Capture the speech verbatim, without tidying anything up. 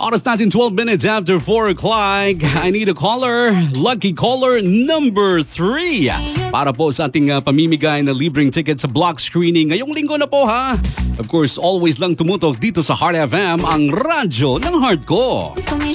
Oras natin twelve minutes after four o'clock. I need a caller. Lucky caller number three. Para po sa ating uh, pamimigay na libreng ticket sa block screening ngayong linggo na po ha. Of course, always lang tumutok dito sa Heart F M, ang radyo ng heart ko.